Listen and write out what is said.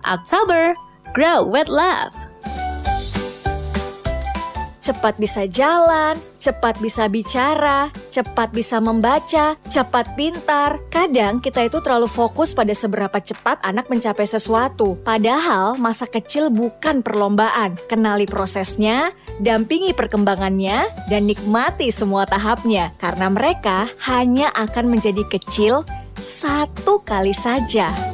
Act sabar, grow with love. Cepat bisa jalan, cepat bisa bicara, cepat bisa membaca, cepat pintar. Kadang kita itu terlalu fokus pada seberapa cepat anak mencapai sesuatu. Padahal masa kecil bukan perlombaan. Kenali prosesnya, dampingi perkembangannya, dan nikmati semua tahapnya. Karena mereka hanya akan menjadi kecil satu kali saja.